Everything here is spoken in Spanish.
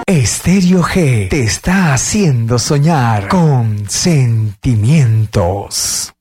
Estéreo G te está haciendo soñar con sentimientos.